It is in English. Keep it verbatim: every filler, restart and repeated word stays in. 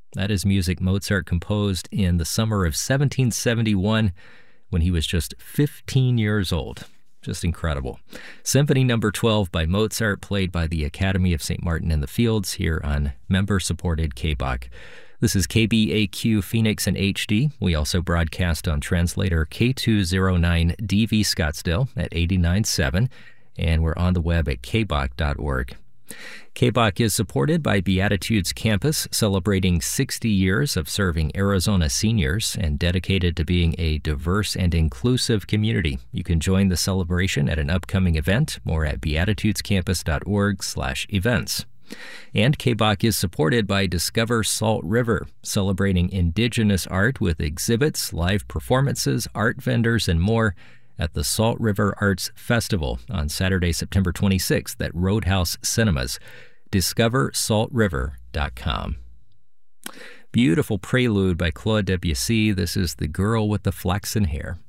That is music Mozart composed in the summer of seventeen seventy-one when he was just fifteen years old. Just incredible. Symphony number twelve by Mozart, played by the Academy of Saint Martin in the Fields here on member-supported K B O C. This is K B A Q Phoenix in H D. We also broadcast on translator K two oh nine D V Scottsdale at eighty-nine point seven, and we're on the web at k b o c dot org. K B O C is supported by Beatitudes Campus, celebrating sixty years of serving Arizona seniors and dedicated to being a diverse and inclusive community. You can join the celebration at an upcoming event or at beatitudescampus.org slash events. And K B O C is supported by Discover Salt River, celebrating indigenous art with exhibits, live performances, art vendors, and more at the Salt River Arts Festival on Saturday, September twenty-sixth at Roadhouse Cinemas. discover salt river dot com. Beautiful prelude by Claude Debussy. This is The Girl with the Flaxen Hair.